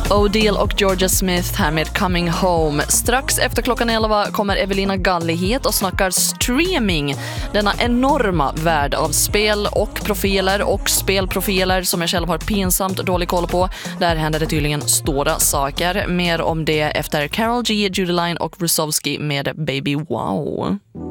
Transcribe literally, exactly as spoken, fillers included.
Odile och Georgia Smith här med Coming Home. Strax efter klockan elva kommer Evelina Galli hit och snackar streaming. Denna enorma värld av spel och profiler och spelprofiler som jag själv har pinsamt dålig koll på. Där händer det tydligen stora saker. Mer om det efter Karol G, Judy Line och Rusovski med Baby Wow.